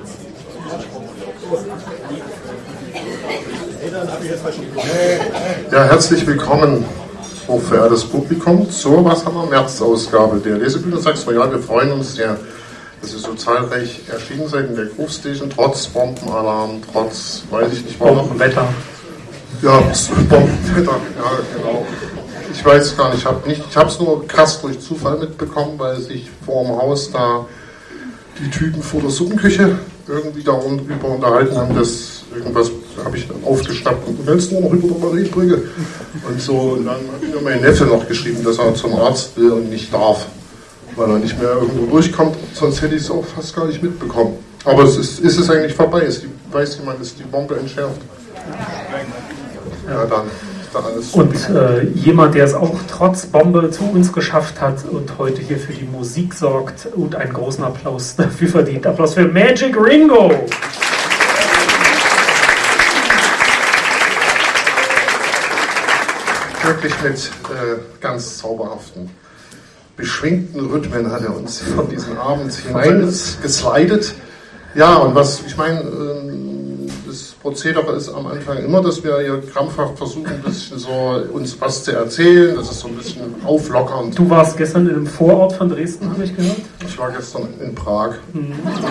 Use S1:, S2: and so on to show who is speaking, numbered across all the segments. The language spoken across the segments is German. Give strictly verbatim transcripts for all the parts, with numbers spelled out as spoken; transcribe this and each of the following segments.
S1: Ja, herzlich willkommen, hochverehrtes Publikum, zur was haben wir März-Ausgabe der Lesebühne Sachs Royal. Wir freuen uns sehr, dass ihr so zahlreich erschienen seid in der Groove Station, trotz Bombenalarm, trotz, weiß ich nicht, war noch
S2: Wetter.
S1: Ja, Bombenwetter, ja, genau. Ich weiß gar nicht, ich habe nicht, ich habe es nur krass durch Zufall mitbekommen, weil sich vor dem Haus da die Typen vor der Suppenküche irgendwie darüber unterhalten haben, dass irgendwas habe ich dann aufgeschnappt und rennst nur noch über der Marienbrücke und so. Und dann hat mir mein Neffe noch geschrieben, dass er zum Arzt will und nicht darf, weil er nicht mehr irgendwo durchkommt, sonst hätte ich es auch fast gar nicht mitbekommen. Aber es ist, ist es eigentlich vorbei? Ist die, weiß jemand, ist die Bombe entschärft? Ja, dann ist da alles super.
S2: Und äh, jemand, der es auch trotz Bombe zu uns geschafft hat und heute hier für die Musik sorgt und einen großen Applaus dafür verdient. Applaus für Magic Ringo!
S1: Wirklich mit äh, ganz zauberhaften, beschwingten Rhythmen hat er uns von diesem Abend hinein geslidet. Ja, und was, ich meine, äh, das Prozedere ist am Anfang immer, dass wir hier krampfhaft versuchen, ein bisschen so uns was zu erzählen, das ist so ein bisschen auflockernd.
S2: Du warst gestern in einem Vorort von Dresden, habe ich gehört?
S1: Ich war gestern in Prag.
S2: Mhm.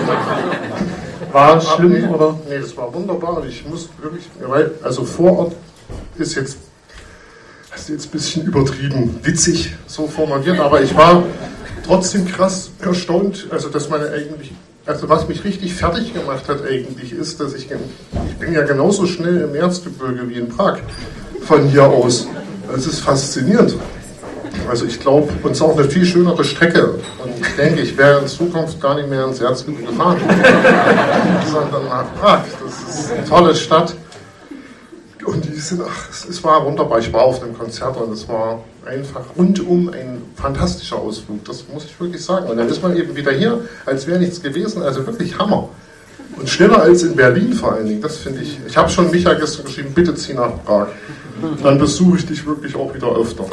S2: War es schlimm,
S1: nee,
S2: oder?
S1: Nee, das war wunderbar. Ich muss wirklich, weil, also Vorort ist jetzt Das ist jetzt ein bisschen übertrieben, witzig so formuliert, aber ich war trotzdem krass erstaunt, also dass meine eigentlich, also was mich richtig fertig gemacht hat eigentlich ist, dass ich, ich bin ja genauso schnell im Erzgebirge wie in Prag von hier aus. Das ist faszinierend. Also ich glaube, uns auch eine viel schönere Strecke und ich denke, ich wäre in Zukunft gar nicht mehr ins Erzgebirge gefahren, sondern nach Prag. Das ist eine tolle Stadt. Und die sind, ach, es, es war wunderbar. Ich war auf einem Konzert und es war einfach rundum ein fantastischer Ausflug. Das muss ich wirklich sagen. Und dann ist man eben wieder hier, als wäre nichts gewesen. Also wirklich Hammer. Und schneller als in Berlin vor allen Dingen. Das finde ich. Ich habe schon Micha gestern geschrieben, bitte zieh nach Prag. Dann besuche ich dich wirklich auch wieder öfter.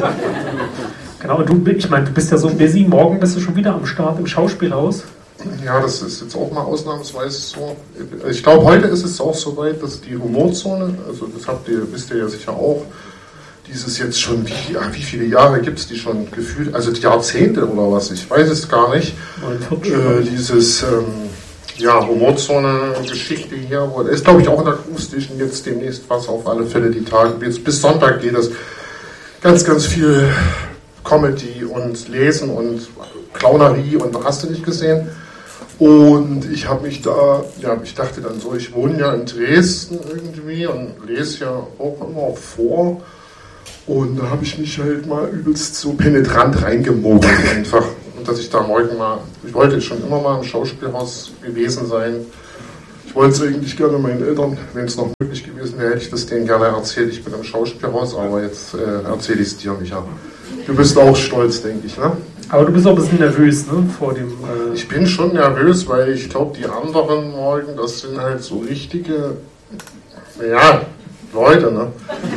S2: Genau, und du, ich meine, du bist ja so busy. Morgen bist du schon wieder am Start im Schauspielhaus.
S1: Ja, das ist jetzt auch mal ausnahmsweise so. Ich glaube, heute ist es auch so weit, dass die Humorzone, also das habt ihr, wisst ihr ja sicher auch, dieses jetzt schon, wie, ja, wie viele Jahre gibt es die schon gefühlt, also die Jahrzehnte oder was, ich weiß es gar nicht. Äh, dieses ähm, ja, Humorzone-Geschichte hier, wo, ist glaube ich auch in der Groove Station jetzt demnächst was auf alle Fälle die Tage. Jetzt bis Sonntag geht es ganz, ganz viel Comedy und Lesen und Clownerie und hast du nicht gesehen. Und ich habe mich da, ja, ich dachte dann so, ich wohne ja in Dresden irgendwie und lese ja auch immer vor. Und da habe ich mich halt mal übelst so penetrant reingemogelt einfach. Und dass ich da morgen mal, ich wollte schon immer mal im Schauspielhaus gewesen sein. Ich wollte es eigentlich gerne meinen Eltern, wenn es noch möglich gewesen wäre, hätte ich das denen gerne erzählt. Ich bin im Schauspielhaus, aber jetzt äh, erzähle ich es dir, Micha. Du bist auch stolz, denke ich, ne?
S2: Aber du bist auch ein bisschen nervös, ne? Vor dem. Äh
S1: ich bin schon nervös, weil ich glaube, die anderen morgen, das sind halt so richtige, ja, Leute, ne?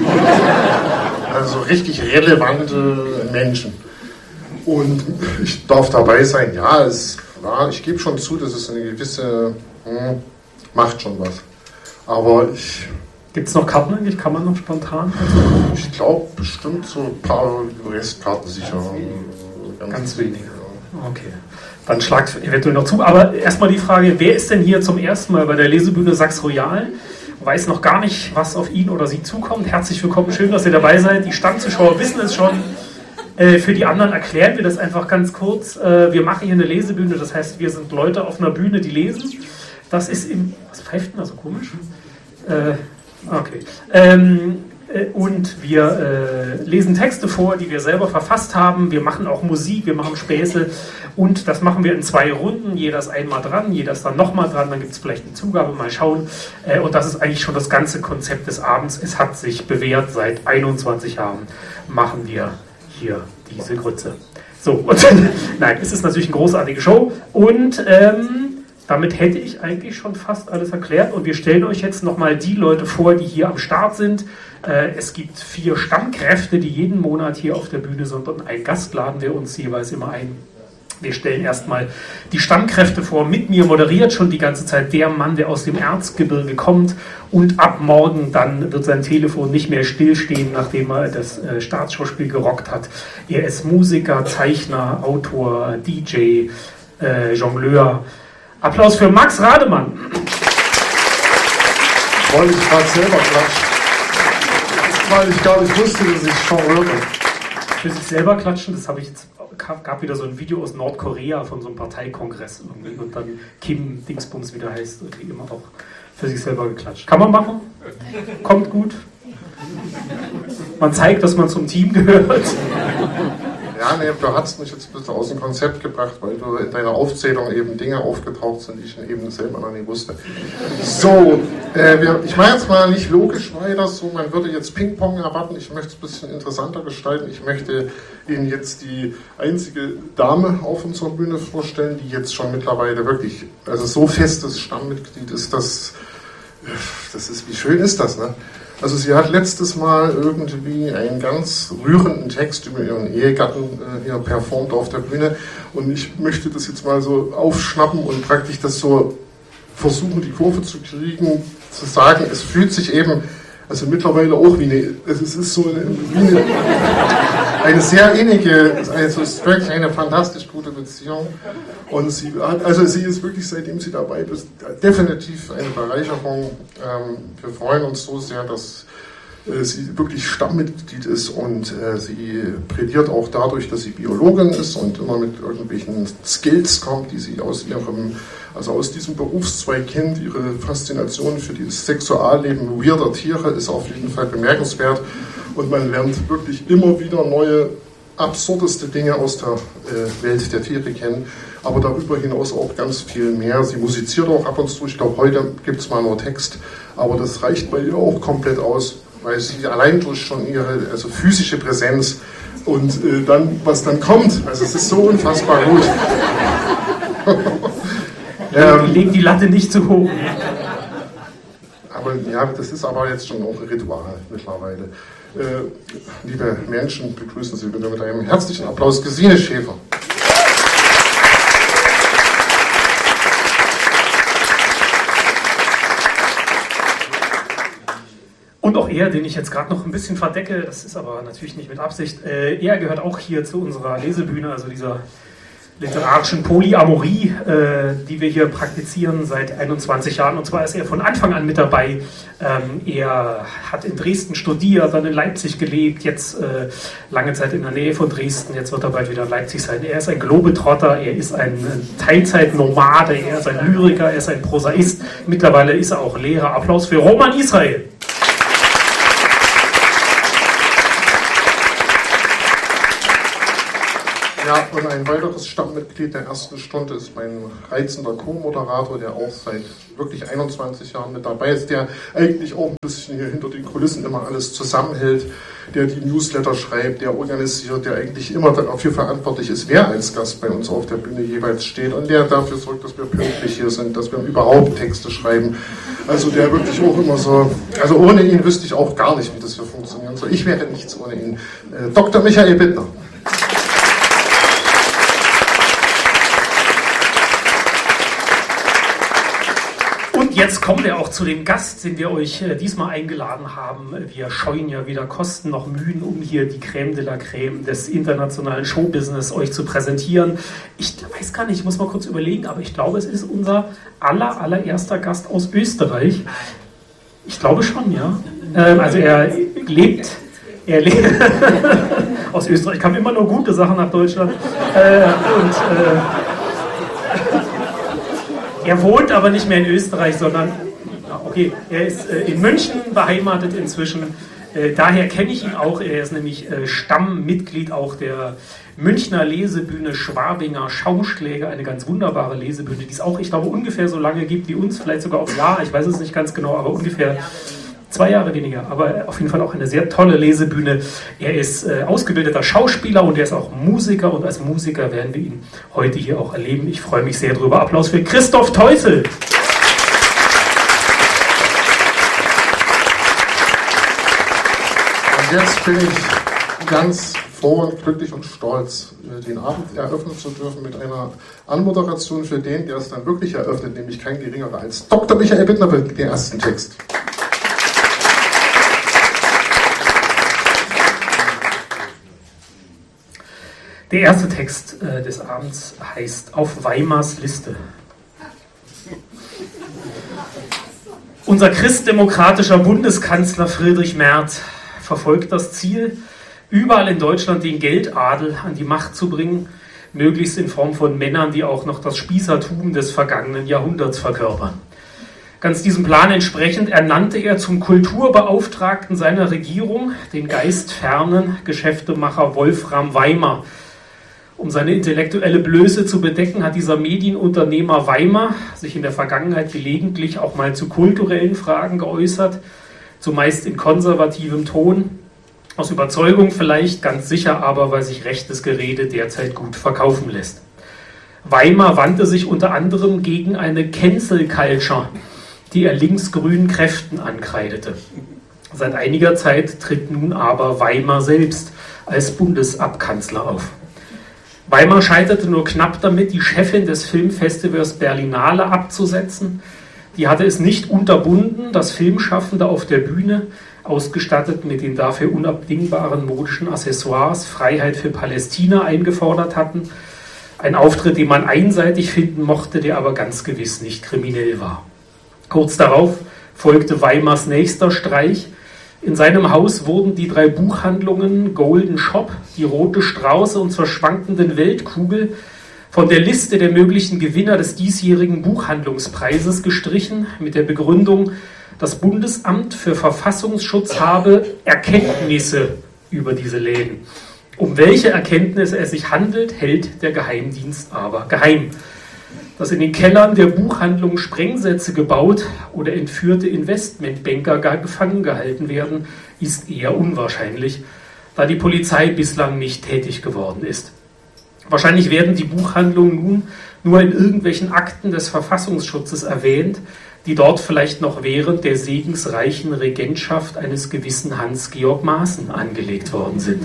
S1: Also richtig relevante Menschen. Und ich darf dabei sein, ja, es, ja ich gebe schon zu, dass es eine gewisse, hm, macht schon was. Aber ich.
S2: Gibt es noch Karten eigentlich? Kann man noch spontan?
S1: Ich glaube bestimmt so ein paar Restkarten sicher.
S2: Ganz, Ganz wenige. Okay. Dann schlagt eventuell noch zu. Aber erstmal die Frage, wer ist denn hier zum ersten Mal bei der Lesebühne Sachs Royal? Weiß noch gar nicht, was auf ihn oder sie zukommt. Herzlich willkommen, schön, dass ihr dabei seid. Die Stammzuschauer wissen es schon. Äh, für die anderen erklären wir das einfach ganz kurz. Äh, wir machen hier eine Lesebühne, das heißt, wir sind Leute auf einer Bühne, die lesen. Das ist im... Was pfeift denn da so komisch? Äh, okay. Ähm... Und wir äh, lesen Texte vor, die wir selber verfasst haben. Wir machen auch Musik, wir machen Späße. Und das machen wir in zwei Runden. Jeder ist einmal dran, jeder ist dann nochmal dran. Dann gibt es vielleicht eine Zugabe, mal schauen. Äh, und das ist eigentlich schon das ganze Konzept des Abends. Es hat sich bewährt. Seit einundzwanzig Jahren machen wir hier diese Grütze. So, und nein, es ist natürlich eine großartige Show. Und ähm, damit hätte ich eigentlich schon fast alles erklärt. Und wir stellen euch jetzt nochmal die Leute vor, die hier am Start sind. Es gibt vier Stammkräfte, die jeden Monat hier auf der Bühne sind, und einen Gast laden wir uns jeweils immer ein. Wir stellen erstmal die Stammkräfte vor. Mit mir moderiert schon die ganze Zeit der Mann, der aus dem Erzgebirge kommt und ab morgen dann wird sein Telefon nicht mehr stillstehen, nachdem er das äh, Staatsschauspiel gerockt hat. Er ist Musiker, Zeichner, Autor, D J, äh, Jongleur. Applaus für Max Rademann.
S1: Wollte ich gerade selber klatschen, weil ich gar nicht wusste, dass ich Jongleur bin.
S2: Für sich selber klatschen, das habe ich jetzt, gab wieder so ein Video aus Nordkorea von so einem Parteikongress irgendwie und dann Kim Dingsbums wieder heißt, wie immer auch für sich selber geklatscht. Kann man machen, kommt gut. Man zeigt, dass man zum Team gehört.
S1: Ja, nee, du hast mich jetzt ein bisschen aus dem Konzept gebracht, weil du in deiner Aufzählung eben Dinge aufgetaucht sind, die ich eben selber noch nicht wusste. So, äh, wir, ich mache jetzt mal nicht logisch weiter, so, man würde jetzt Ping-Pong erwarten, ich möchte es ein bisschen interessanter gestalten. Ich möchte Ihnen jetzt die einzige Dame auf unserer Bühne vorstellen, die jetzt schon mittlerweile wirklich, also so festes Stammmitglied ist, dass, das ist, wie schön ist das, ne? Also sie hat letztes Mal irgendwie einen ganz rührenden Text über ihren Ehegatten äh, hier performt auf der Bühne und ich möchte das jetzt mal so aufschnappen und praktisch das so versuchen, die Kurve zu kriegen, zu sagen, es fühlt sich eben, also mittlerweile auch wie eine, es ist so eine, wie eine, eine sehr innige, also es ist wirklich eine fantastisch gute Beziehung und sie hat, also sie ist wirklich, seitdem sie dabei ist, definitiv eine Bereicherung. Wir freuen uns so sehr, dass sie wirklich Stammmitglied ist und sie prädiert auch dadurch, dass sie Biologin ist und immer mit irgendwelchen Skills kommt, die sie aus ihrem, also aus diesem Berufszweig kennt. Ihre Faszination für das Sexualleben weirder Tiere ist auf jeden Fall bemerkenswert und man lernt wirklich immer wieder neue, absurdeste Dinge aus der äh, Welt der Tiere kennen, aber darüber hinaus auch ganz viel mehr. Sie musiziert auch ab und zu, ich glaube heute gibt es mal nur Text, aber das reicht bei ihr auch komplett aus, weil sie allein durch schon ihre also physische Präsenz und äh, dann, was dann kommt, also es ist so unfassbar gut.
S2: ähm, Leg die Latte nicht zu hoch.
S1: Aber ja, das ist aber jetzt schon auch ein Ritual mittlerweile. Äh, liebe Menschen, begrüßen Sie bitte mit einem herzlichen Applaus Gesine Schäfer.
S2: Und auch er, den ich jetzt gerade noch ein bisschen verdecke, das ist aber natürlich nicht mit Absicht, äh, er gehört auch hier zu unserer Lesebühne, also dieser literarischen Polyamorie, äh, die wir hier praktizieren seit einundzwanzig Jahren. Und zwar ist er von Anfang an mit dabei. Ähm, er hat in Dresden studiert, dann in Leipzig gelebt, jetzt äh, lange Zeit in der Nähe von Dresden, jetzt wird er bald wieder in Leipzig sein. Er ist ein Globetrotter, er ist ein Teilzeitnomade, er ist ein Lyriker, er ist ein Prosaist. Mittlerweile ist er auch Lehrer. Applaus für Roman Israel.
S1: Ja, und ein weiteres Stammmitglied der ersten Stunde ist mein reizender Co-Moderator, der auch seit wirklich einundzwanzig Jahren mit dabei ist, der eigentlich auch ein bisschen hier hinter den Kulissen immer alles zusammenhält, der die Newsletter schreibt, der organisiert, der eigentlich immer dafür verantwortlich ist, wer als Gast bei uns auf der Bühne jeweils steht und der dafür sorgt, dass wir pünktlich hier sind, dass wir überhaupt Texte schreiben. Also der wirklich auch immer so, also ohne ihn wüsste ich auch gar nicht, wie das hier funktionieren soll. Ich wäre nichts ohne ihn. Äh, Doktor Michael Bittner.
S2: Jetzt kommen wir auch zu dem Gast, den wir euch äh, diesmal eingeladen haben. Wir scheuen ja weder Kosten noch Mühen, um hier die Crème de la Crème des internationalen Showbusiness euch zu präsentieren. Ich weiß gar nicht, ich muss mal kurz überlegen, aber ich glaube, es ist unser aller, allererster Gast aus Österreich. Ich glaube schon, ja. Ähm, also er lebt, er lebt aus Österreich, kam immer nur gute Sachen nach Deutschland. Äh, und äh, Er wohnt aber nicht mehr in Österreich, sondern, okay, er ist äh, in München beheimatet inzwischen. Äh, daher kenne ich ihn auch. Er ist nämlich äh, Stammmitglied auch der Münchner Lesebühne Schwabinger Schaumschläger, eine ganz wunderbare Lesebühne, die es auch, ich glaube, ungefähr so lange gibt wie uns, vielleicht sogar auch Jahr, ich weiß es nicht ganz genau, aber ungefähr zwei Jahre weniger, aber auf jeden Fall auch eine sehr tolle Lesebühne. Er ist äh, ausgebildeter Schauspieler und er ist auch Musiker und als Musiker werden wir ihn heute hier auch erleben. Ich freue mich sehr drüber. Applaus für Christoph Teufel.
S1: Und jetzt bin ich ganz froh und glücklich und stolz, den Abend eröffnen zu dürfen mit einer Anmoderation für den, der es dann wirklich eröffnet, nämlich kein geringerer als Doktor Michael Bittner für den ersten Text.
S2: Der erste Text äh, des Abends heißt Auf Weimars Liste. Unser christdemokratischer Bundeskanzler Friedrich Merz verfolgt das Ziel, überall in Deutschland den Geldadel an die Macht zu bringen, möglichst in Form von Männern, die auch noch das Spießertum des vergangenen Jahrhunderts verkörpern. Ganz diesem Plan entsprechend ernannte er zum Kulturbeauftragten seiner Regierung den geistfernen Geschäftemacher Wolfram Weimar. Um seine intellektuelle Blöße zu bedecken, hat dieser Medienunternehmer Weimar sich in der Vergangenheit gelegentlich auch mal zu kulturellen Fragen geäußert, zumeist in konservativem Ton, aus Überzeugung vielleicht, ganz sicher aber, weil sich rechtes Gerede derzeit gut verkaufen lässt. Weimar wandte sich unter anderem gegen eine Cancel Culture, die er linksgrünen Kräften ankreidete. Seit einiger Zeit tritt nun aber Weimar selbst als Bundesabkanzler auf. Weimar scheiterte nur knapp damit, die Chefin des Filmfestivals Berlinale abzusetzen. Die hatte es nicht unterbunden, dass Filmschaffende auf der Bühne, ausgestattet mit den dafür unabdingbaren modischen Accessoires, Freiheit für Palästina eingefordert hatten. Ein Auftritt, den man einseitig finden mochte, der aber ganz gewiss nicht kriminell war. Kurz darauf folgte Weimars nächster Streich. In seinem Haus wurden die drei Buchhandlungen Golden Shop, die Rote Strauße und zur schwankenden Weltkugel von der Liste der möglichen Gewinner des diesjährigen Buchhandlungspreises gestrichen, mit der Begründung, das Bundesamt für Verfassungsschutz habe Erkenntnisse über diese Läden. Um welche Erkenntnisse es sich handelt, hält der Geheimdienst aber geheim. Dass in den Kellern der Buchhandlung Sprengsätze gebaut oder entführte Investmentbanker gar gefangen gehalten werden, ist eher unwahrscheinlich, da die Polizei bislang nicht tätig geworden ist. Wahrscheinlich werden die Buchhandlungen nun nur in irgendwelchen Akten des Verfassungsschutzes erwähnt, die dort vielleicht noch während der segensreichen Regentschaft eines gewissen Hans-Georg Maaßen angelegt worden sind.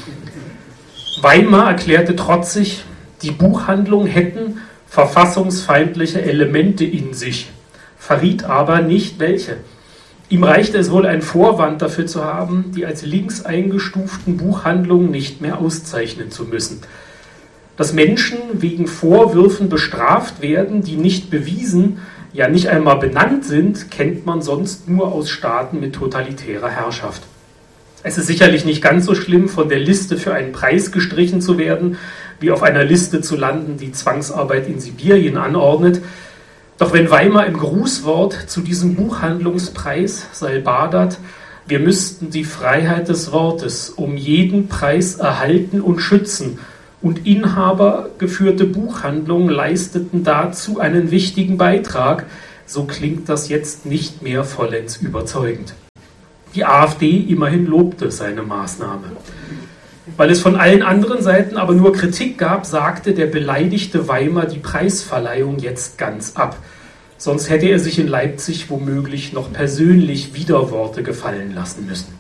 S2: Weimar erklärte trotzig, die Buchhandlungen hätten verfassungsfeindliche Elemente in sich, verriet aber nicht welche. Ihm reichte es wohl, einen Vorwand dafür zu haben, die als links eingestuften Buchhandlungen nicht mehr auszeichnen zu müssen. Dass Menschen wegen Vorwürfen bestraft werden, die nicht bewiesen, ja nicht einmal benannt sind, kennt man sonst nur aus Staaten mit totalitärer Herrschaft. Es ist sicherlich nicht ganz so schlimm, von der Liste für einen Preis gestrichen zu werden, wie auf einer Liste zu landen, die Zwangsarbeit in Sibirien anordnet. Doch wenn Weimar im Grußwort zu diesem Buchhandlungspreis salbadert, wir müssten die Freiheit des Wortes um jeden Preis erhalten und schützen, und inhabergeführte Buchhandlungen leisteten dazu einen wichtigen Beitrag, so klingt das jetzt nicht mehr vollends überzeugend. Die AfD immerhin lobte seine Maßnahme. Weil es von allen anderen Seiten aber nur Kritik gab, sagte der beleidigte Weimar die Preisverleihung jetzt ganz ab. Sonst hätte er sich in Leipzig womöglich noch persönlich Widerworte gefallen lassen müssen.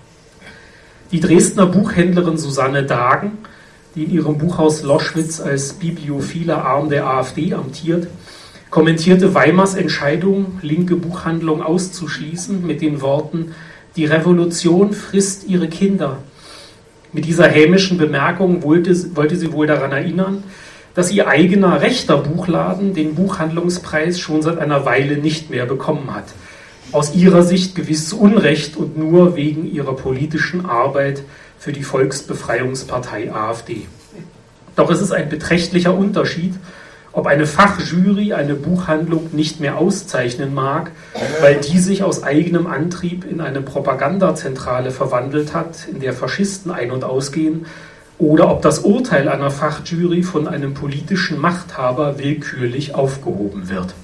S2: Die Dresdner Buchhändlerin Susanne Dagen, die in ihrem Buchhaus Loschwitz als bibliophiler Arm der AfD amtiert, kommentierte Weimars Entscheidung, linke Buchhandlung auszuschließen, mit den Worten: Die Revolution frisst ihre Kinder. Mit dieser hämischen Bemerkung wollte, wollte sie wohl daran erinnern, dass ihr eigener rechter Buchladen den Buchhandlungspreis schon seit einer Weile nicht mehr bekommen hat. Aus ihrer Sicht gewiss zu Unrecht und nur wegen ihrer politischen Arbeit für die Volksbefreiungspartei AfD. Doch es ist ein beträchtlicher Unterschied, ob eine Fachjury eine Buchhandlung nicht mehr auszeichnen mag, weil die sich aus eigenem Antrieb in eine Propagandazentrale verwandelt hat, in der Faschisten ein- und ausgehen, oder ob das Urteil einer Fachjury von einem politischen Machthaber willkürlich aufgehoben wird.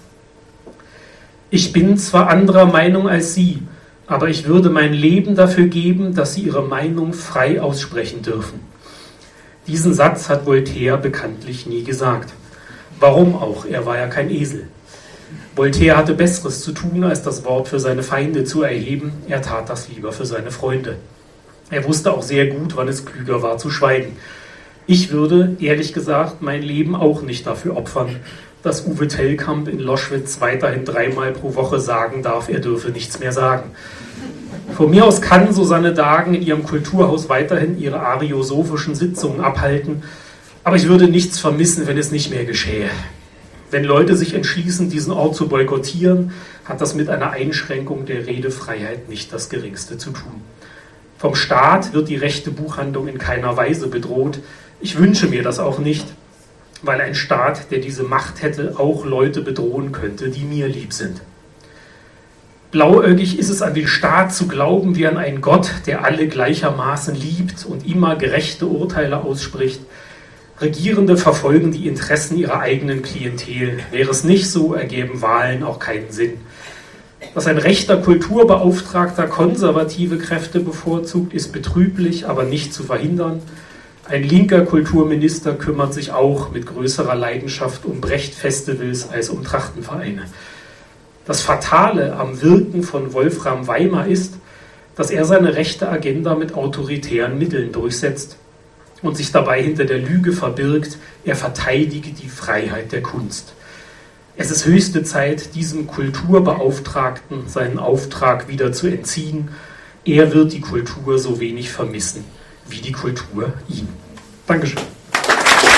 S2: Ich bin zwar anderer Meinung als Sie, aber ich würde mein Leben dafür geben, dass Sie Ihre Meinung frei aussprechen dürfen. Diesen Satz hat Voltaire bekanntlich nie gesagt. Warum auch? Er war ja kein Esel. Voltaire hatte Besseres zu tun, als das Wort für seine Feinde zu erheben. Er tat das lieber für seine Freunde. Er wusste auch sehr gut, wann es klüger war zu schweigen. Ich würde, ehrlich gesagt, mein Leben auch nicht dafür opfern, dass Uwe Tellkamp in Loschwitz weiterhin dreimal pro Woche sagen darf, er dürfe nichts mehr sagen. Von mir aus kann Susanne Dagen in ihrem Kulturhaus weiterhin ihre ariosophischen Sitzungen abhalten, aber ich würde nichts vermissen, wenn es nicht mehr geschähe. Wenn Leute sich entschließen, diesen Ort zu boykottieren, hat das mit einer Einschränkung der Redefreiheit nicht das Geringste zu tun. Vom Staat wird die rechte Buchhandlung in keiner Weise bedroht. Ich wünsche mir das auch nicht, weil ein Staat, der diese Macht hätte, auch Leute bedrohen könnte, die mir lieb sind. Blauäugig ist es an den Staat zu glauben wie an einen Gott, der alle gleichermaßen liebt und immer gerechte Urteile ausspricht. Regierende verfolgen die Interessen ihrer eigenen Klientel. Wäre es nicht so, ergäben Wahlen auch keinen Sinn. Dass ein rechter Kulturbeauftragter konservative Kräfte bevorzugt, ist betrüblich, aber nicht zu verhindern. Ein linker Kulturminister kümmert sich auch mit größerer Leidenschaft um Brecht-Festivals als um Trachtenvereine. Das Fatale am Wirken von Wolfram Weimar ist, dass er seine rechte Agenda mit autoritären Mitteln durchsetzt und sich dabei hinter der Lüge verbirgt, er verteidige die Freiheit der Kunst. Es ist höchste Zeit, diesem Kulturbeauftragten seinen Auftrag wieder zu entziehen. Er wird die Kultur so wenig vermissen, wie die Kultur ihn. Dankeschön.